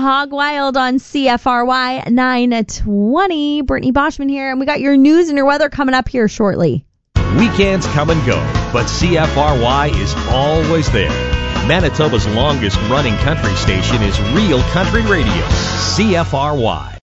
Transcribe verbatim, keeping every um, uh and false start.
Hog Wild on C F R Y nine twenty. Brittany Boschman here, and we got your news and your weather coming up here shortly. Weekends come and go, but C F R Y is always there. Manitoba's longest running country station is Real Country Radio, C F R Y.